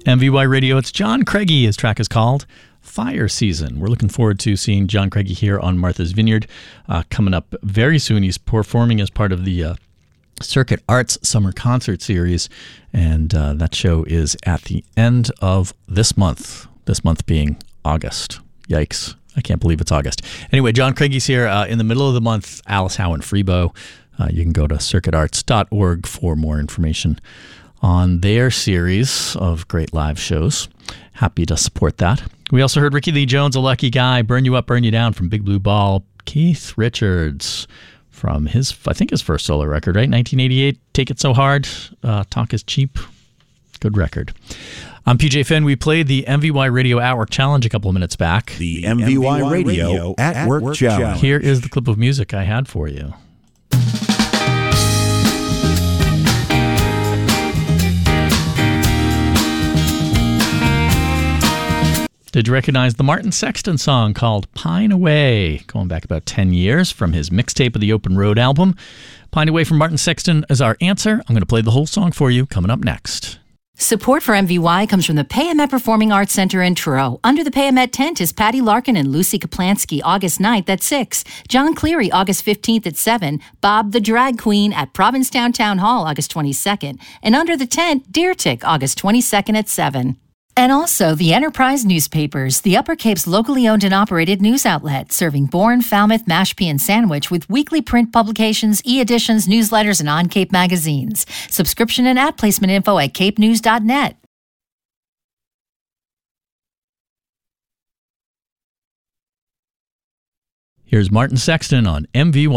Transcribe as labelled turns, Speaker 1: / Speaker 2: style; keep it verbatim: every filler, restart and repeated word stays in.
Speaker 1: M V Y Radio, it's John Craigie. His track is called Fire Season. We're looking forward to seeing John Craigie here on Martha's Vineyard uh, coming up very soon. He's performing as part of the uh, Circuit Arts Summer Concert Series, and uh, that show is at the end of this month, this month being August. Yikes. I can't believe it's August. Anyway, John Craigie's here uh, in the middle of the month. Alice Howe and Freebo. Uh, you can go to circuit arts dot org for more information on their series of great live shows. Happy to support that. We also heard Ricky Lee Jones, A Lucky Guy, Burn You Up, Burn You Down from Big Blue Ball. Keith Richards from his, I think his first solo record, right? nineteen eighty-eight, Take It So Hard, uh, Talk Is Cheap. Good record. I'm P J Finn. We played the M V Y Radio At Work Challenge a couple of minutes back.
Speaker 2: The M V Y Radio At Work Challenge.
Speaker 1: Here is the clip of music I had for you. Did you recognize the Martin Sexton song called Pine Away? Going back about ten years from his mixtape of the Open Road album. Pine Away from Martin Sexton is our answer. I'm going to play the whole song for you coming up next.
Speaker 3: Support for M V Y comes from the Payamet Performing Arts Center in Truro. Under the Payamet tent is Patty Larkin and Lucy Kaplansky, August ninth at six. John Cleary, August fifteenth at seven. Bob the Drag Queen at Provincetown Town Hall, August twenty-second. And under the tent, Deer Tick, August twenty-second at seven. And also the Enterprise Newspapers, the Upper Cape's locally owned and operated news outlet, serving Bourne, Falmouth, Mashpee, and Sandwich with weekly print publications, e-editions, newsletters, and on-Cape magazines. Subscription and ad placement info at cape news dot net.
Speaker 1: Here's Martin Sexton on M V Y.